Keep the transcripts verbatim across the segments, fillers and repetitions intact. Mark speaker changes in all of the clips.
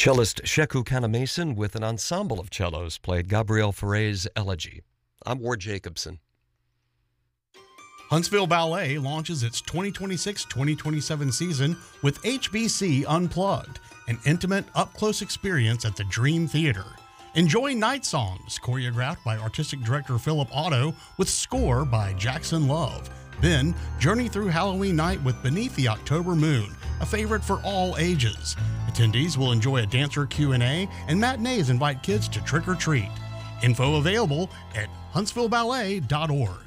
Speaker 1: Cellist Sheku Kanamason with an ensemble of cellos played Gabriel Fauré's Elegy. I'm Ward Jacobson.
Speaker 2: Huntsville Ballet launches its twenty twenty-six twenty twenty-seven season with H B C Unplugged, an intimate, up-close experience at the Dream Theater. Enjoy Night Songs, choreographed by Artistic Director Philip Otto, with score by Jackson Love. Then, journey through Halloween night with Beneath the October Moon, a favorite for all ages. Attendees will enjoy a dancer Q and A, and matinees invite kids to trick or treat. Info available at huntsville ballet dot org.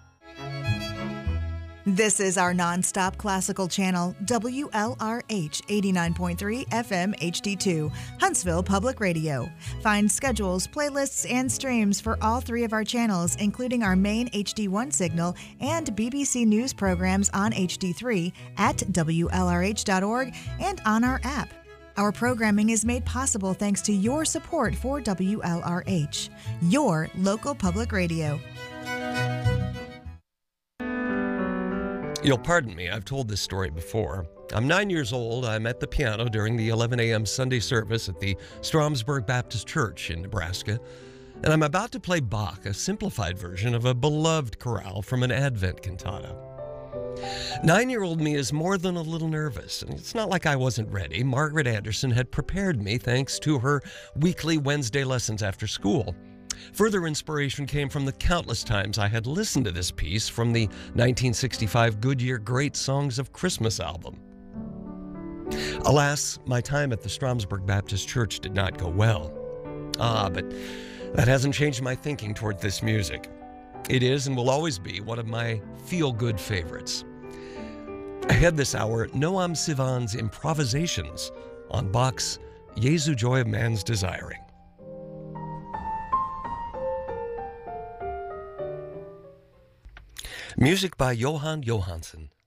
Speaker 3: This is our nonstop classical channel, W L R H eighty-nine point three F M H D two, Huntsville Public Radio. Find schedules, playlists, and streams for all three of our channels, including our main H D one signal and B B C News programs on H D three at W L R H dot org and on our app. Our programming is made possible thanks to your support for W L R H, your local public radio.
Speaker 1: You'll pardon me, I've told this story before. I'm nine years old. I'm at the piano during the eleven a.m. Sunday service at the Stromsburg Baptist Church in Nebraska, and I'm about to play Bach, a simplified version of a beloved chorale from an Advent cantata. Nine-year-old me is more than a little nervous, and it's not like I wasn't ready. Margaret Anderson had prepared me thanks to her weekly Wednesday lessons after school. Further inspiration came from the countless times I had listened to this piece from the nineteen sixty-five Goodyear Great Songs of Christmas album. Alas, my time at the Stromsburg Baptist Church did not go well. Ah, but that hasn't changed my thinking toward this music. It is and will always be one of my feel-good favorites. Ahead this hour, Noam Sivan's improvisations on Bach's Jesu Joy of Man's Desiring. Music by Johan Johansson.